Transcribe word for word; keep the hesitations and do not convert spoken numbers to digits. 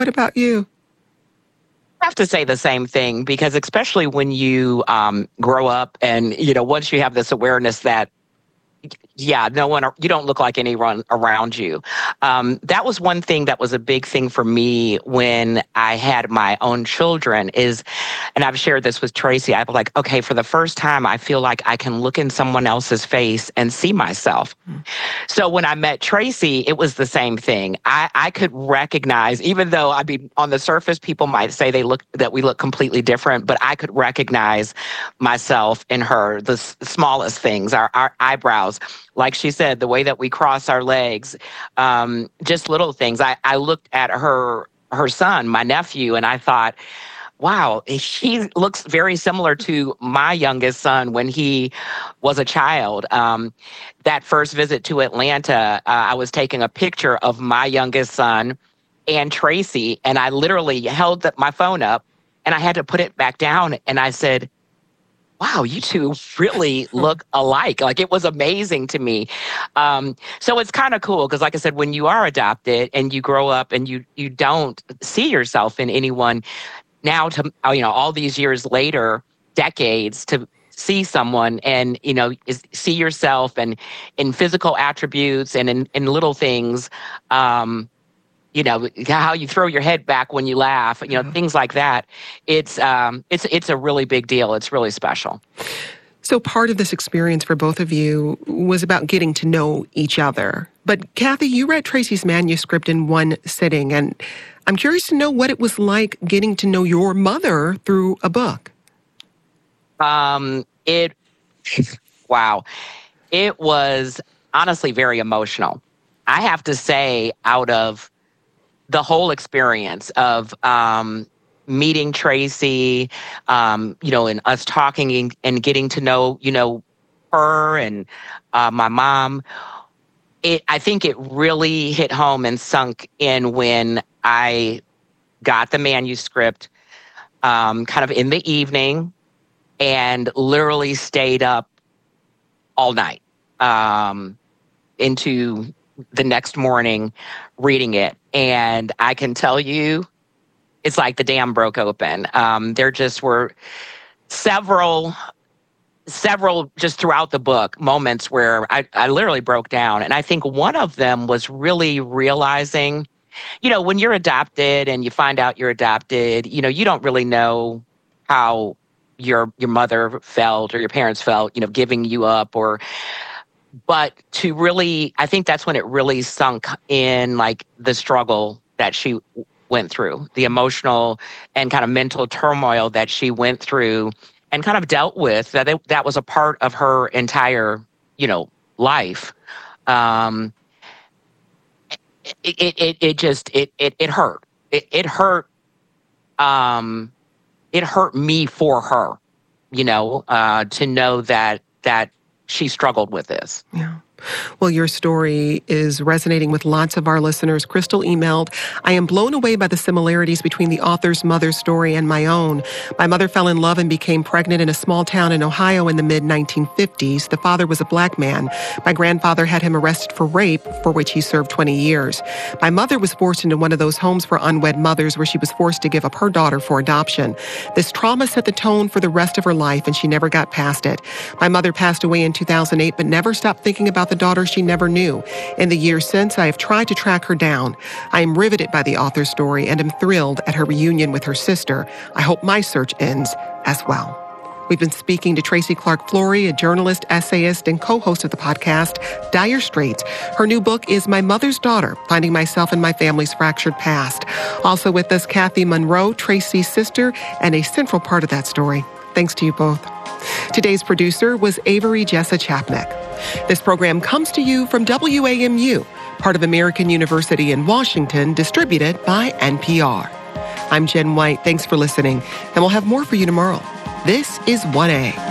What about you? I have to say the same thing because especially when you um, grow up and, you know, once you have this awareness that yeah, no one, you don't look like anyone around you. Um, that was one thing that was a big thing for me when I had my own children is, and I've shared this with Tracy, I'm like, okay, for the first time, I feel like I can look in someone else's face and see myself. Mm. So when I met Tracy, it was the same thing. I, I could recognize, even though I mean, on the surface, people might say they look, that we look completely different, but I could recognize myself in her, the s- smallest things, our, our eyebrows. Like she said, the way that we cross our legs, um, just little things. I, I looked at her, her son, my nephew, and I thought, wow, he looks very similar to my youngest son when he was a child. Um, that first visit to Atlanta, uh, I was taking a picture of my youngest son and Tracy, and I literally held the, my phone up, and I had to put it back down, and I said, wow, you two really look alike. Like, it was amazing to me. Um, so it's kind of cool because, like I said, when you are adopted and you grow up and you you don't see yourself in anyone, now to, you know, all these years later, decades, to see someone and, you know, is, see yourself and in physical attributes and in, in little things, um, you know, how you throw your head back when you laugh, you know, yeah. things like that. It's um, it's it's a really big deal. It's really special. So part of this experience for both of you was about getting to know each other. But Kathy, you read Tracy's manuscript in one sitting, and I'm curious to know what it was like getting to know your mother through a book. Um, it, wow, it was honestly very emotional. I have to say, out of the whole experience of um, meeting Tracy, um, you know, and us talking and, and getting to know, you know, her and uh, my mom, it, I think it really hit home and sunk in when I got the manuscript um, kind of in the evening and literally stayed up all night um, into the next morning reading it. And I can tell you, it's like the dam broke open. Um, there just were several, several just throughout the book moments where I, I literally broke down. And I think one of them was really realizing, you know, when you're adopted and you find out you're adopted, you know, you don't really know how your your mother felt or your parents felt, you know, giving you up or but to really, I think that's when it really sunk in, like the struggle that she went through, the emotional and kind of mental turmoil that she went through and kind of dealt with, that it, that was a part of her entire, you know, life. Um, it, it, it, it just, it, it, it hurt. It, it hurt. Um, it hurt me for her, you know, uh, to know that, that, she struggled with this. Yeah. Well, your story is resonating with lots of our listeners. Crystal emailed, I am blown away by the similarities between the author's mother's story and my own. My mother fell in love and became pregnant in a small town in Ohio in the mid nineteen fifties. The father was a black man. My grandfather had him arrested for rape, for which he served twenty years. My mother was forced into one of those homes for unwed mothers where she was forced to give up her daughter for adoption. This trauma set the tone for the rest of her life, and she never got past it. My mother passed away in two thousand eight, but never stopped thinking about the daughter she never knew. In the years since, I have tried to track her down. I am riveted by the author's story and am thrilled at her reunion with her sister. I hope my search ends as well. We've been speaking to Tracy Clark Flory, a journalist, essayist, and co-host of the podcast, Dire Straits. Her new book is My Mother's Daughter, Finding Myself and My Family's Fractured Past. Also with us, Kathy Monroe, Tracy's sister, and a central part of that story. Thanks to you both. Today's producer was Avery Jessa Chapnick. This program comes to you from W A M U, part of American University in Washington, distributed by N P R. I'm Jen White. Thanks for listening, and we'll have more for you tomorrow. This is one A.